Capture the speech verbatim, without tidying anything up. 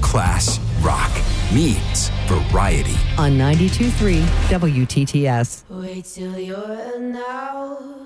class rock meets variety. On ninety-two point three W T T S. Wait till you're now.